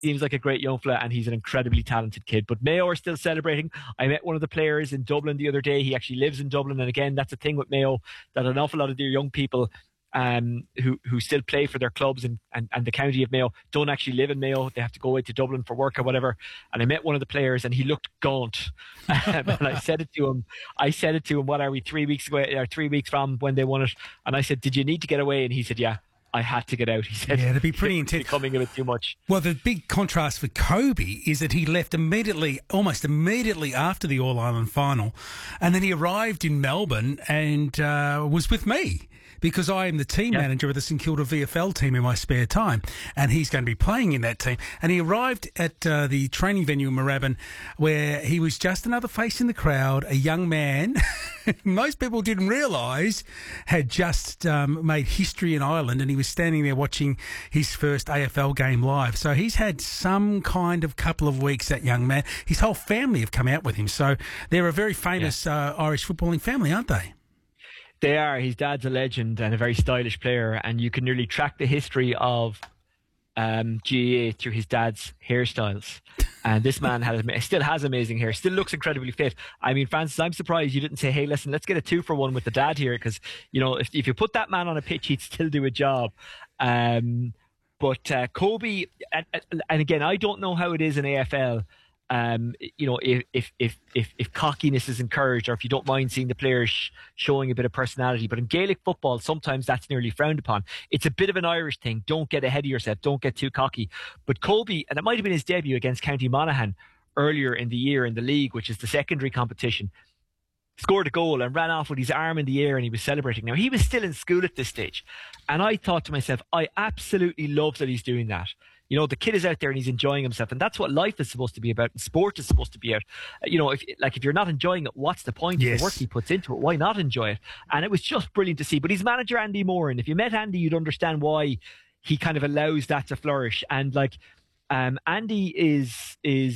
seems like a great young fella, and he's an incredibly talented kid. But Mayo are still celebrating. I met one of the players in Dublin the other day. He actually lives in Dublin, and again, that's a thing with Mayo, that an awful lot of their young people who still play for their clubs and the county of Mayo don't actually live in Mayo. They have to go away to Dublin for work or whatever. And I met one of the players, and he looked gaunt. And I said it to him. What are we, 3 weeks ago, or 3 weeks from when they won it? And I said, "Did you need to get away?" And he said, "Yeah, I had to get out." He said, "Yeah, it'd be pretty intense, becoming a bit too much." Well, the big contrast for Kobe is that he left almost immediately after the All Ireland final, and then he arrived in Melbourne and was with me, because I am the team manager of the St Kilda VFL team in my spare time, and he's going to be playing in that team. And he arrived at the training venue in Moorabbin, where he was just another face in the crowd, a young man most people didn't realise had just made history in Ireland, and he was standing there watching his first AFL game live. So he's had some kind of couple of weeks, that young man. His whole family have come out with him. So they're a very famous Irish footballing family, aren't they? They are. His dad's a legend and a very stylish player, and you can nearly track the history of GAA through his dad's hairstyles. And this man still has amazing hair, still looks incredibly fit. I mean, Francis, I'm surprised you didn't say, "Hey, listen, let's get a 2-for-1 with the dad here," because, you know, if you put that man on a pitch, he'd still do a job. But Kobe, and again, I don't know how it is in AFL. You know, if cockiness is encouraged, or if you don't mind seeing the players showing a bit of personality. But in Gaelic football, sometimes that's nearly frowned upon. It's a bit of an Irish thing. Don't get ahead of yourself. Don't get too cocky. But Kobe, and it might have been his debut against County Monaghan earlier in the year in the league, which is the secondary competition, scored a goal and ran off with his arm in the air, and he was celebrating. Now, he was still in school at this stage. And I thought to myself, I absolutely love that he's doing that. You know, the kid is out there and he's enjoying himself, and that's what life is supposed to be about, and sport is supposed to be out. You know, if you're not enjoying it, what's the point? Of the work he puts into it, why not enjoy it? And it was just brilliant to see. But he's manager Andy Moore, and if you met Andy, you'd understand why he kind of allows that to flourish. And like, Andy is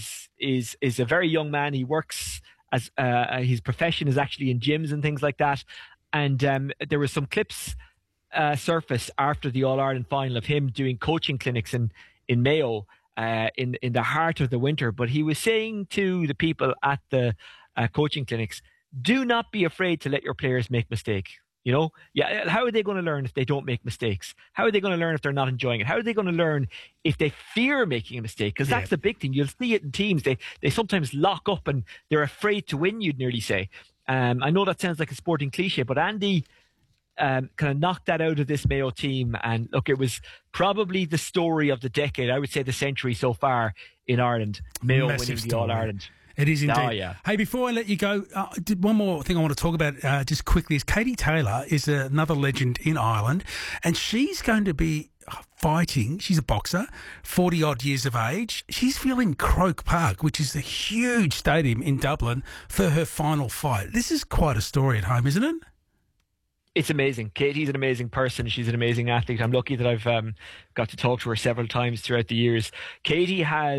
a very young man. He works as his profession is actually in gyms and things like that. And there were some clips surfaced after the All Ireland final of him doing coaching clinics in Mayo in the heart of the winter. But he was saying to the people at the coaching clinics, do not be afraid to let your players make mistakes. You know, how are they going to learn if they don't make mistakes? How are they going to learn if they're not enjoying it? How are they going to learn if they fear making a mistake? Because that's the big thing. You'll see it in teams. They sometimes lock up and they're afraid to win, you'd nearly say. I know that sounds like a sporting cliche, but Andy kind of knocked that out of this Mayo team. And look, it was probably the story of the decade, I would say the century so far in Ireland. Mayo winning the All-Ireland. It is indeed. Oh, yeah. Hey, before I let you go, one more thing I want to talk about just quickly is Katie Taylor is another legend in Ireland, and she's going to be fighting. She's a boxer, 40-odd years of age. She's filling Croke Park, which is a huge stadium in Dublin, for her final fight. This is quite a story at home, isn't it? It's amazing. Katie's an amazing person. She's an amazing athlete. I'm lucky that I've got to talk to her several times throughout the years. Katie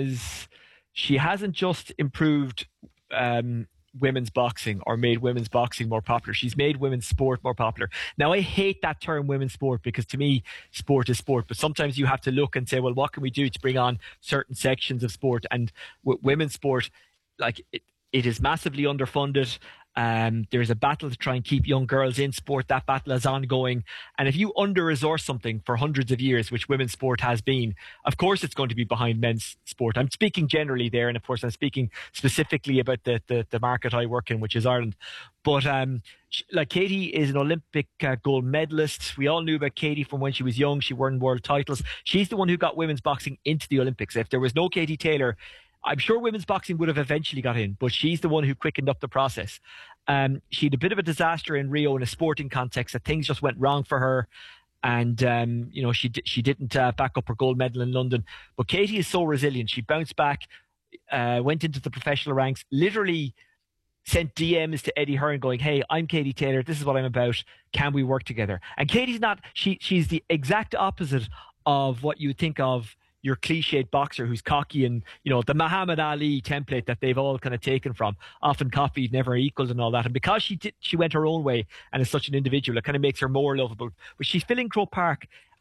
hasn't just improved women's boxing or made women's boxing more popular. She's made women's sport more popular. Now, I hate that term women's sport, because to me, sport is sport. But sometimes you have to look and say, well, what can we do to bring on certain sections of sport? And with women's sport, like it is massively underfunded. There's a battle to try and keep young girls in sport. That battle is ongoing. And if you under-resource something for hundreds of years, which women's sport has been, of course it's going to be behind men's sport. I'm speaking generally there, and of course I'm speaking specifically about the market I work in, which is Ireland. But like, Katie is an Olympic gold medalist. We all knew about Katie from when she was young. She won world titles. She's the one who got women's boxing into the Olympics. If there was no Katie Taylor, I'm sure women's boxing would have eventually got in, but she's the one who quickened up the process. She had a bit of a disaster in Rio in a sporting context, that things just went wrong for her. And, you know, she didn't back up her gold medal in London. But Katie is so resilient. She bounced back, went into the professional ranks, literally sent DMs to Eddie Hearn going, hey, I'm Katie Taylor. This is what I'm about. Can we work together? And Katie's not, she's the exact opposite of what you would think of your cliched boxer who's cocky and, you know, the Muhammad Ali template that they've all kind of taken from, often copied, never equaled and all that. And because she went her own way and is such an individual, it kind of makes her more lovable. But she's filling Croke Park.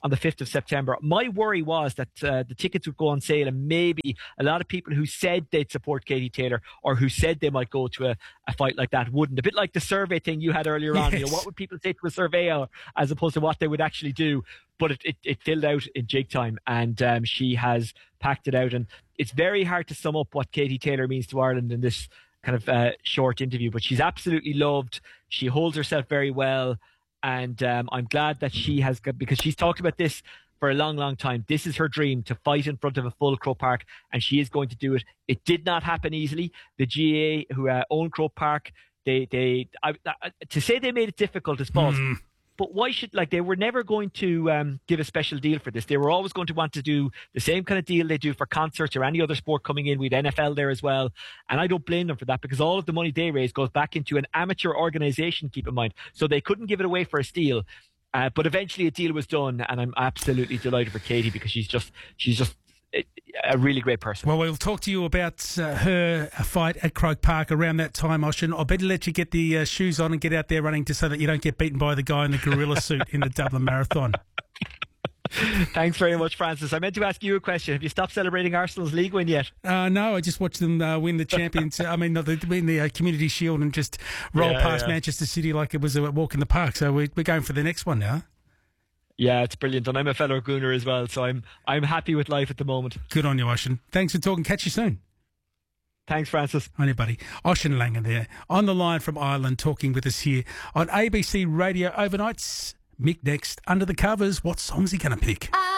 on the 5th of September. My worry was that the tickets would go on sale, and maybe a lot of people who said they'd support Katie Taylor or who said they might go to a fight like that wouldn't. A bit like the survey thing you had earlier on. Yes. What would people say to a surveyor as opposed to what they would actually do? But it filled out in jig time, and she has packed it out. And it's very hard to sum up what Katie Taylor means to Ireland in this kind of short interview, but she's absolutely loved. She holds herself very well, and I'm glad that she has got, because she's talked about this for a long, long time. This is her dream, to fight in front of a full Croke Park, and she is going to do it. It did not happen easily. The GAA, who own Croke Park, to say they made it difficult is false. But why should, they were never going to give a special deal for this. They were always going to want to do the same kind of deal they do for concerts or any other sport coming in. We'd NFL there as well. And I don't blame them for that, because all of the money they raise goes back into an amateur organisation, keep in mind. So they couldn't give it away for a steal. But eventually a deal was done, and I'm absolutely delighted for Katie, because she's just a really great person. Well, we'll talk to you about her fight at Croke Park around that time, Ocean. I better let you get the shoes on and get out there running, so that you don't get beaten by the guy in the gorilla suit in the Dublin Marathon. Thanks very much, Francis. I meant to ask you a question. Have you stopped celebrating Arsenal's league win yet? No, I just watched them win the champions. I mean, they win the Community Shield and just roll past Manchester City like it was a walk in the park. So we're going for the next one now. Yeah, it's brilliant. And I'm a fellow Gooner as well, so I'm happy with life at the moment. Good on you, Ocean. Thanks for talking. Catch you soon. Thanks, Francis. Hi, buddy. Ocean Langan there, on the line from Ireland, talking with us here on ABC Radio Overnights. Mick next, Under the Covers. What song's he going to pick?